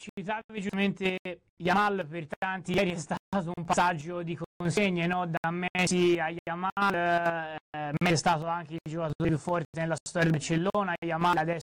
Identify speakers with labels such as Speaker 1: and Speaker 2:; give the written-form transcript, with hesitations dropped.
Speaker 1: citavi giustamente Yamal, per tanti ieri è stato un passaggio di consegne, no? Da Messi a Yamal, Messi è stato anche il giocatore più forte nella storia del Barcellona, Yamal adesso